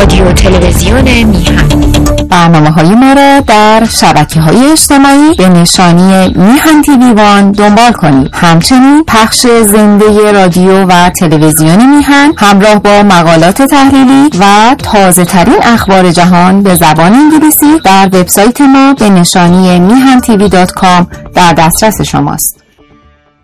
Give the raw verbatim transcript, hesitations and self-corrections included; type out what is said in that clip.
رادیو تلویزیون میهن. برنامه‌های ما را در شبکه‌های اجتماعی به نشانی میهن تیوی وان دنبال کنید. همچنین پخش زنده رادیو و تلویزیون میهن همراه با مقالات تحلیلی و تازه‌ترین اخبار جهان به زبان انگلیسی در وبسایت ما به نشانی میهن تیوی دات کام در دسترس شماست.